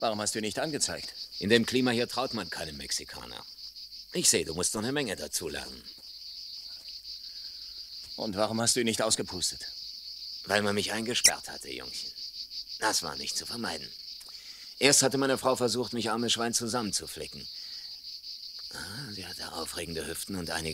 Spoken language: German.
Warum hast du ihn nicht angezeigt? In dem Klima hier traut man keinem Mexikaner. Ich sehe, du musst noch eine Menge dazulernen. Und warum hast du ihn nicht ausgepustet? Weil man mich eingesperrt hatte, Jungchen. Das war nicht zu vermeiden. Erst hatte meine Frau versucht, mich armes Schwein zusammenzuflicken. Sie hatte aufregende Hüften und einige